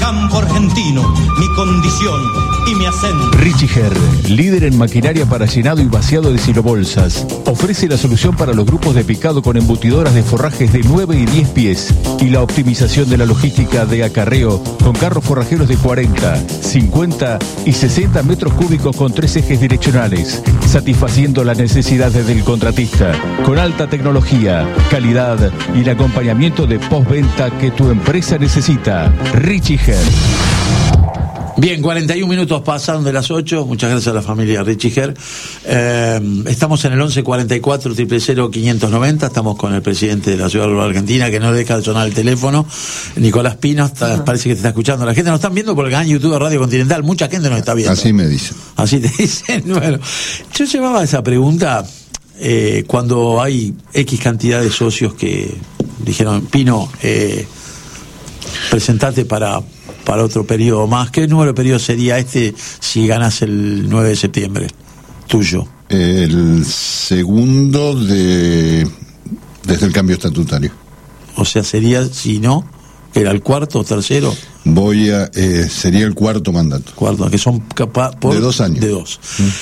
campo argentino, mi condición y mi acento. Richiger, líder en maquinaria para llenado y vaciado de silobolsas, ofrece la solución para los grupos de picado con embutidoras de forrajes de 9 y 10 pies y la optimización de la logística de acarreo con carros forrajeros de 40, 50 y 60 metros cúbicos con 3 ejes direccionales, satisfaciendo las necesidades del contratista, con alta tecnología, calidad y el acompañamiento de postventa que tu empresa necesita. Richiger. Bien, 41 minutos pasaron de las 8. Muchas gracias a la familia Richiger. Estamos en el 1144-000-590. Estamos con el presidente de la Ciudad Rural Argentina, que no deja de sonar el teléfono. Nicolás Pino, parece que te está escuchando. La gente nos está viendo por el canal YouTube de Radio Continental. Mucha gente nos está viendo. Así me dicen. Así te dicen. Bueno, yo llevaba esa pregunta cuando hay X cantidad de socios que dijeron, Pino, presentate para otro periodo más. ¿Qué número de periodo sería este si ganas el 9 de septiembre? Tuyo. El segundo desde el cambio estatutario. O sea, sería, si no, que era el cuarto o tercero. Sería el cuarto mandato. Cuarto, que son de 2 años. De 2.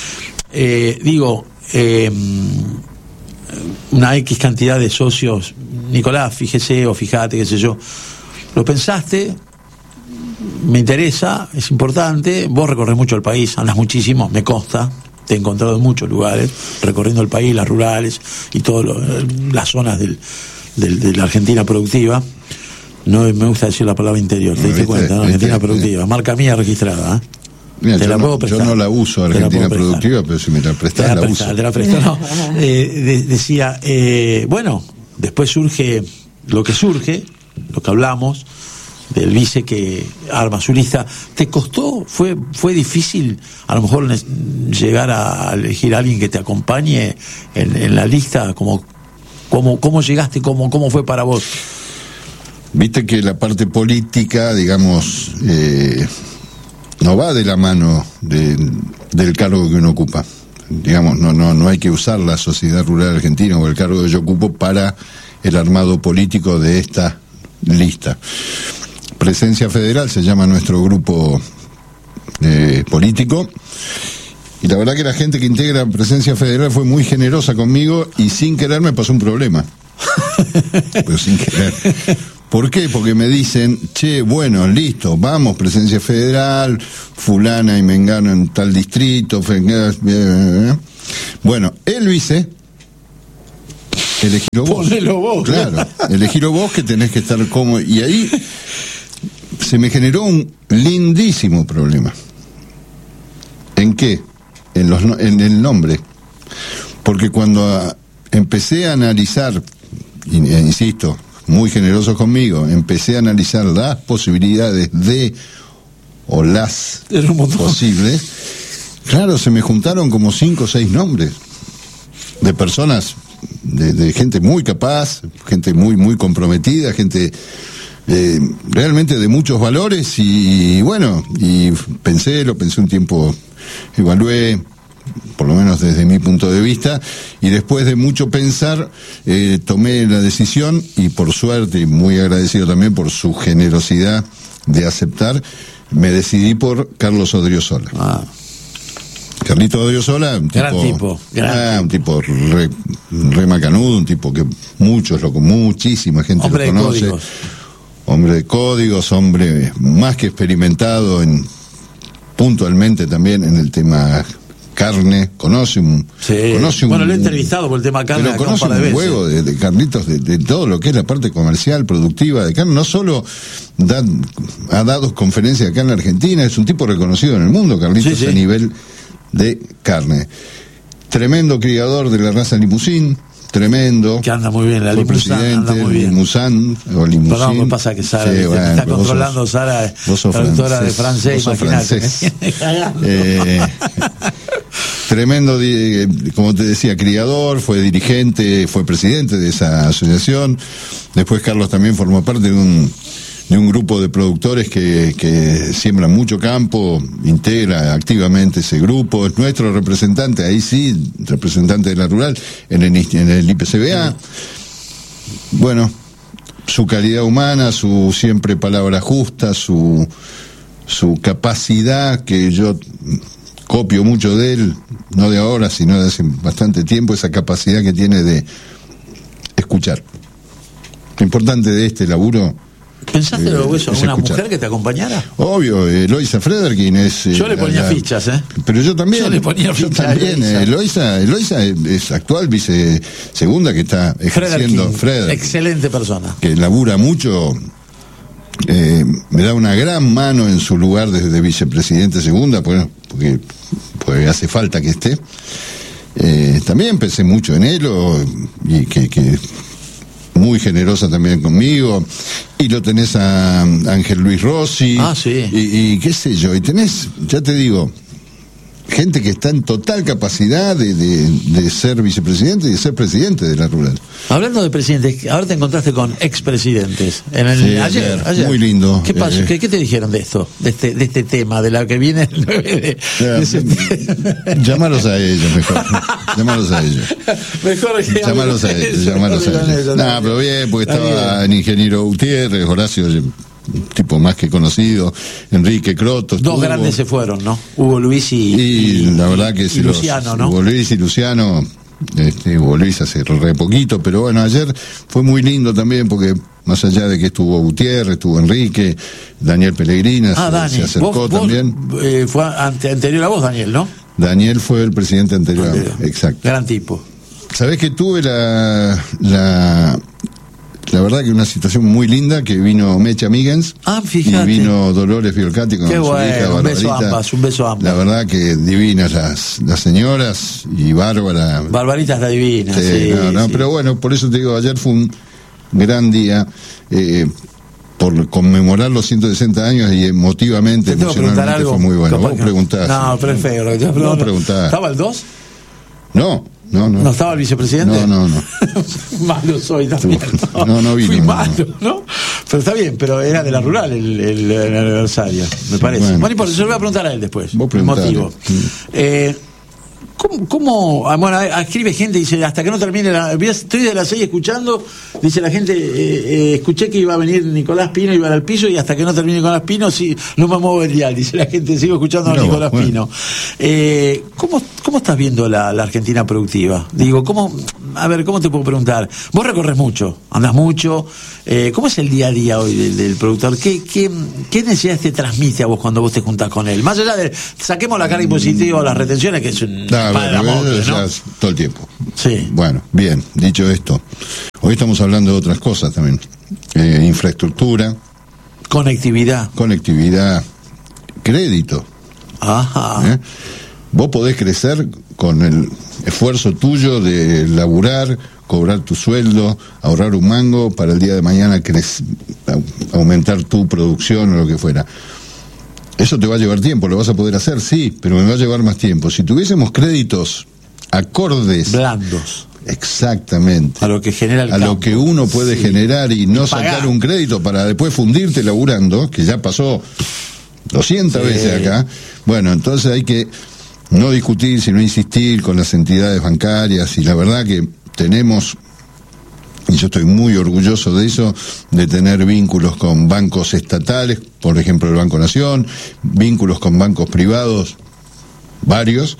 Una X cantidad de socios. Nicolás, fíjese o fíjate, qué sé yo. ¿Lo pensaste? Me interesa, es importante. Vos recorres mucho el país, andas muchísimo, me consta. Te he encontrado en muchos lugares, recorriendo el país, las rurales y todas las zonas de la Argentina productiva. No me gusta decir la palabra interior, te diste cuenta, ¿no? Argentina productiva, marca mía registrada. Mira, te la puedo prestar. Yo no la uso, Argentina productiva, pero si me la prestás, la uso. Te la presto, no. Decía, bueno, después surge lo que hablamos del vice que arma su lista. ¿Te costó? ¿Fue difícil a lo mejor llegar a elegir a alguien que te acompañe en la lista? ¿Cómo llegaste? ¿Cómo fue para vos? Viste que la parte política, digamos, no va de la mano del cargo que uno ocupa. Digamos, no hay que usar la sociedad rural argentina o el cargo que yo ocupo para el armado político de esta lista. Presencia Federal se llama nuestro grupo político, y la verdad que la gente que integra Presencia Federal fue muy generosa conmigo y sin querer me pasó un problema. Pero sin querer. ¿Por qué? Porque me dicen, bueno, listo, vamos, Presencia Federal, fulana y mengano en tal distrito, bueno, el vice, elegilo vos. Ponelo vos. Claro, elegilo vos, que tenés que estar cómodo. Y ahí se me generó un lindísimo problema. ¿En qué? En el nombre. Porque cuando empecé a analizar, insisto, muy generosos conmigo, empecé a analizar las posibilidades o las posibles, claro, se me juntaron como 5 o 6 nombres de personas, de gente muy capaz, gente muy, muy comprometida, gente realmente de muchos valores, y bueno, y lo pensé un tiempo, evalué, por lo menos desde mi punto de vista, y después de mucho pensar, tomé la decisión, y por suerte, y muy agradecido también por su generosidad de aceptar, me decidí por Carlos Odriozola. Carlito Odriozola, un tipo re macanudo, un tipo que muchísima gente lo conoce. Hombre de códigos, hombre más que experimentado puntualmente también en el tema carne, conoce un... Bueno, lo he entrevistado por el tema carne. Pero conoce un juego de Carlitos, de todo lo que es la parte comercial, productiva de carne. No solo ha dado conferencias acá en la Argentina, es un tipo reconocido en el mundo, Carlitos, a nivel de carne. Tremendo criador de la raza Limousin, tremendo. Que anda muy bien, la Limousin anda muy bien. Limousin. Perdón, me pasa que Sara te está controlando, Sara, traductora de francés, imagínate. Tremendo, como te decía, criador, fue dirigente, fue presidente de esa asociación. Después Carlos también formó parte de un grupo de productores que siembran mucho campo, integra activamente ese grupo, es nuestro representante, ahí sí, representante de la rural, en el IPCBA. Bueno, su calidad humana, su siempre palabra justa, su capacidad, que yo copio mucho de él, no de ahora, sino de hace bastante tiempo, esa capacidad que tiene de escuchar. Lo importante de este laburo... ¿Pensaste luego eso? ¿Una mujer que te acompañara? Obvio, Eloisa Frederkin es... yo le ponía fichas, ¿eh? Pero yo también. Yo le ponía fichas. También, Eloisa es actual segunda que está ejerciendo Frederkin. Excelente persona. Que labura mucho, me da una gran mano en su lugar desde vicepresidente segunda, porque hace falta que esté. También pensé mucho en él, y que muy generosa también conmigo, y lo tenés a Ángel Luis Rossi, sí. y qué sé yo, y tenés, ya te digo, gente que está en total capacidad de ser vicepresidente y de ser presidente de la rural. Hablando de presidentes, ahora te encontraste con expresidentes. Ayer. Muy lindo. ¿Qué pasó? ¿Qué te dijeron de esto? De este tema, de la que viene el 9 de septiembre. Llámalos a ellos mejor. Llámalos a ellos. Mejor que Llámalos a ellos. No, pero bien, porque estaba el ingeniero Gutiérrez, Horacio, un tipo más que conocido, Enrique Croto. Dos grandes se fueron, ¿no? Hugo Luis y la verdad que y Luciano, ¿no? Hugo Luis y Luciano, Hugo Luis hace re poquito, pero bueno, ayer fue muy lindo también, porque más allá de que estuvo Gutiérrez, estuvo Enrique, Daniel Pellegrina se acercó también. Fue anterior a vos, Daniel, ¿no? Daniel fue el presidente anterior. Exacto. Gran tipo. ¿Sabés que tuve la verdad que una situación muy linda, que vino Mecha Migens fíjate. Y vino Dolores Fiorcati con su hija Barbarita. Un beso a ambas. La verdad que divinas las señoras, y Bárbara. Barbarita está divina. Sí, pero bueno, por eso te digo, ayer fue un gran día, por conmemorar los 160 años, y emotivamente, emocionalmente fue muy bueno. Vos preguntás. No, pero es feo. No preguntás. ¿Estaba el 2? No. ¿No estaba el vicepresidente? No. Malo soy también. No vino. Fui malo, ¿no? Pero está bien, pero era de la rural el aniversario, me parece. Bueno, y por eso le voy a preguntar a él después. El motivo. ¿Cómo? Bueno, escribe gente, dice, hasta que no termine estoy de las 6 escuchando, dice la gente, escuché que iba a venir Nicolás Pino, iba al piso, y hasta que no termine Nicolás Pino, sí, no me muevo el dial, dice la gente, sigo escuchando a Nicolás Pino. ¿Cómo estás viendo la Argentina productiva? Digo, ¿cómo te puedo preguntar? Vos recorres mucho, andás mucho, ¿cómo es el día a día hoy del productor? ¿Qué necesidades te transmite a vos cuando vos te juntás con él? Más allá de, saquemos la carga impositiva o las retenciones, que es un... todo el tiempo. Sí. Bueno, bien, dicho esto, hoy estamos hablando de otras cosas también. Infraestructura, conectividad, crédito. Ajá. Vos podés crecer con el esfuerzo tuyo de laburar, cobrar tu sueldo, ahorrar un mango para el día de mañana aumentar tu producción o lo que fuera. Eso te va a llevar tiempo, lo vas a poder hacer, sí, pero me va a llevar más tiempo. Si tuviésemos créditos acordes, blandos, exactamente, a lo que genera el campo, lo que uno puede generar, y no sacar un crédito para después fundirte laburando, que ya pasó 200 veces acá. Bueno, entonces hay que no discutir, sino insistir con las entidades bancarias, y la verdad que tenemos, y yo estoy muy orgulloso de eso, de tener vínculos con bancos estatales, por ejemplo el Banco Nación, vínculos con bancos privados, varios,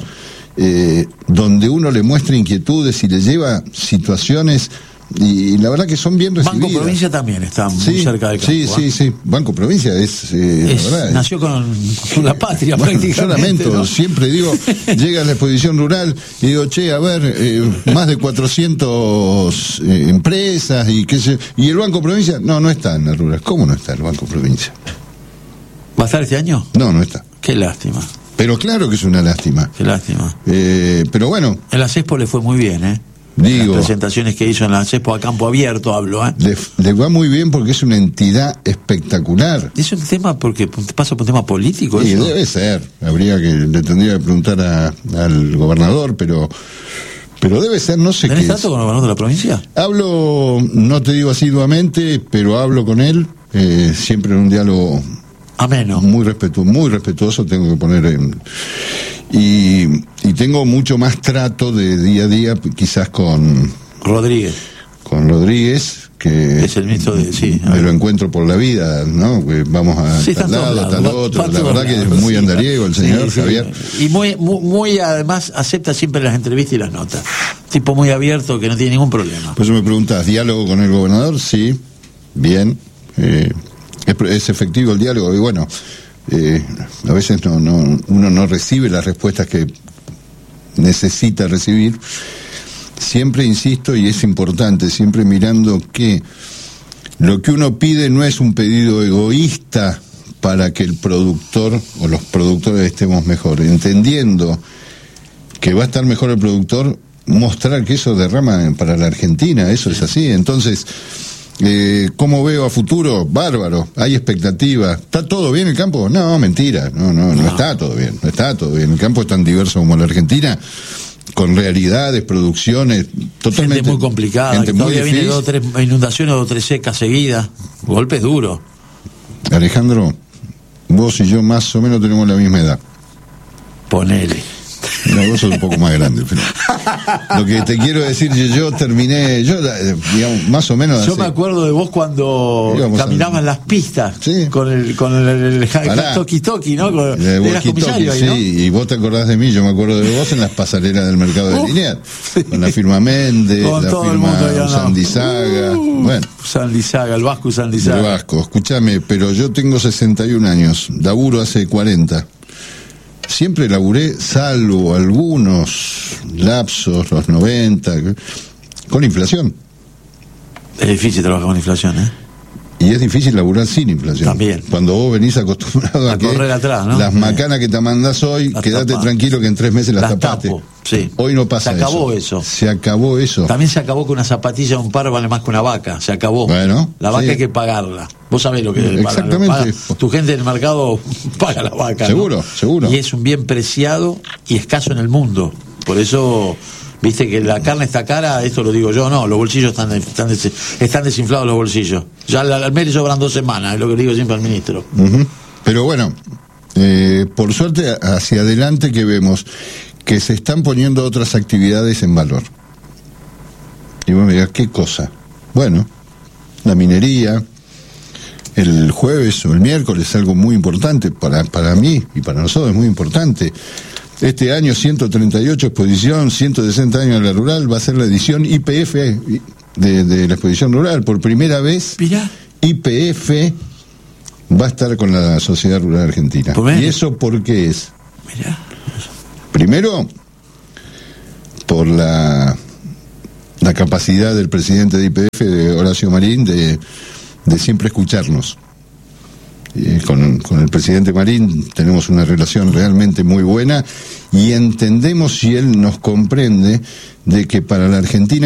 donde uno le muestra inquietudes y le lleva situaciones, y la verdad que son bien recibidas. Banco Provincia también está muy cerca del campo. Sí. Banco Provincia la verdad, nació con la patria, prácticamente. Yo lamento, ¿no? Siempre digo, llega a la exposición rural y digo, a ver, más de 400 empresas y qué sé, y el Banco Provincia, no está en la rural. ¿Cómo no está el Banco Provincia? ¿Va a estar este año? No está. Qué lástima. Pero claro que es una lástima. Qué lástima. Pero bueno. En la CESPO le fue muy bien, Digo, las presentaciones que hizo en la CESPO a campo abierto, hablo, le va muy bien porque es una entidad espectacular. ¿Es un tema porque pasa por un tema político? Sí, eso? Debe ser. Le tendría que preguntar al gobernador, pero debe ser, no sé qué. ¿Tenés trato con el gobernador de la provincia? Hablo, no te digo asiduamente, pero hablo con él, siempre en un diálogo ameno, muy respetuoso, tengo que poner y tengo mucho más trato de día a día, quizás con Rodríguez. Rodríguez, que es el ministro de... Sí, me lo encuentro por la vida, ¿no? Que vamos a tal lado, tal otro. La verdad que es muy andariego el señor Javier. Y muy además acepta siempre las entrevistas y las notas. Tipo muy abierto, que no tiene ningún problema. Por eso me preguntas, ¿diálogo con el gobernador? Sí, bien. Es efectivo el diálogo y bueno, a veces uno no recibe las respuestas que necesita recibir. Siempre insisto, y es importante, siempre mirando que lo que uno pide no es un pedido egoísta para que el productor o los productores estemos mejor, entendiendo que va a estar mejor el productor, mostrar que eso derrama para la Argentina, eso es así. Entonces, ¿cómo veo a futuro? Bárbaro, hay expectativa. ¿Está todo bien el campo? No, mentira, no está todo bien, no está todo bien. El campo es tan diverso como la Argentina, con realidades, producciones totalmente... Gente muy complicada, todavía viene 2 o 3 inundaciones, 2 o 3 secas seguidas, golpes duros. Alejandro, vos y yo más o menos tenemos la misma edad. Ponele. No, vos sos un poco más grande, pero lo que te quiero decir, yo terminé, digamos, más o menos... Yo me acuerdo de vos cuando caminabas las pistas, sí, con el toki-toki, ¿no? Eras comisario ahí, ¿no? Sí, y vos te acordás de mí, yo me acuerdo de vos en las pasarelas del mercado de Liniers, con la firma Méndez, la firma Sandizaga, bueno. Sandizaga, el Vasco Sandizaga. El Vasco, escúchame, pero yo tengo 61 años, laburo hace 40. Siempre laburé, salvo algunos lapsos, los 90, con inflación. Es difícil trabajar con inflación, ¿eh? Y es difícil laburar sin inflación. También. Cuando vos venís acostumbrado a correr atrás, ¿no? Las macanas que te mandás hoy, quédate tranquilo que en 3 meses las tapaste. Sí. Hoy no pasa eso. Se acabó eso. Se acabó eso. También se acabó que una zapatilla de un par vale más que una vaca. Se acabó. Bueno. La vaca hay que pagarla. Vos sabés lo que exactamente. Tu gente en el mercado paga la vaca. Seguro, ¿no? seguro. Y es un bien preciado y escaso en el mundo. Por eso, viste que la carne está cara, esto lo digo yo, no, los bolsillos están desinflados los bolsillos. Ya al mes le sobran 2 semanas, es lo que le digo siempre al ministro. Uh-huh. Pero bueno, por suerte hacia adelante que vemos que se están poniendo otras actividades en valor. Y vos me dirás, ¿qué cosa? Bueno, la minería, el jueves o el miércoles, algo muy importante para mí y para nosotros, es muy importante. Este año 138 exposición, 160 años de la rural, va a ser la edición IPF de la exposición rural. Por primera vez, mirá, IPF va a estar con la Sociedad Rural Argentina. ¿Y eso por qué es? Mirá. Primero, por la capacidad del presidente de IPF, de Horacio Marín, de siempre escucharnos. Con el presidente Marín tenemos una relación realmente muy buena y entendemos, y él nos comprende, de que para la Argentina